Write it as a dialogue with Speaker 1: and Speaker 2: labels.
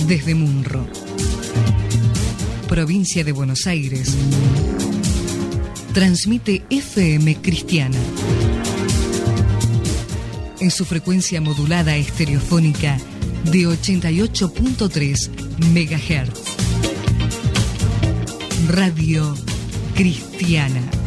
Speaker 1: Desde Munro, provincia de Buenos Aires, transmite FM Cristiana. En su frecuencia modulada estereofónica de 88.3 MHz. Radio Cristiana.